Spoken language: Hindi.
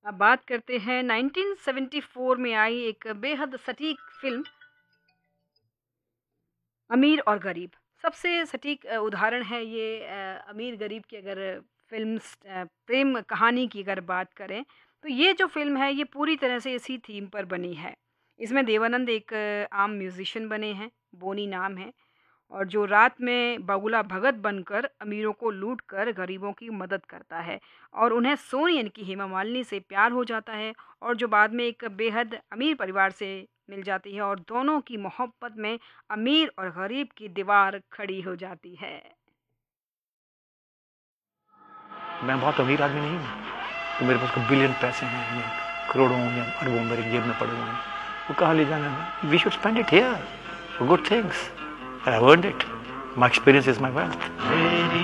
अब बात करते हैं 1974 में आई एक बेहद सटीक फ़िल्म अमीर और गरीब। सबसे सटीक उदाहरण है ये अमीर-गरीब की अगर प्रेम कहानी की अगर बात करें, तो ये जो फ़िल्म है ये पूरी तरह से इसी थीम पर बनी है। इसमें देवानंद एक आम म्यूज़िशियन बने हैं, बोनी नाम है और जो रात में बगुला भगत बनकर अमीरों को लूट कर गरीबों की मदद करता है और उन्हें सोनी यानी कि हेमा मालिनी से प्यार हो जाता है और जो बाद में एक बेहद अमीर परिवार से मिल जाती है और दोनों की मोहब्बत में अमीर और गरीब की दीवार खड़ी हो जाती है। मैं बहुत अमीर आदमी नहीं हूँ तो मेरे पास कोई बिलियन पैसे हैं या करोड़ों या अरबों मेरे जेब में पड़े हुए हैं, वो कहाँ ले जाना है? We should spend it here for good things, I have earned it, my experience is my wealth.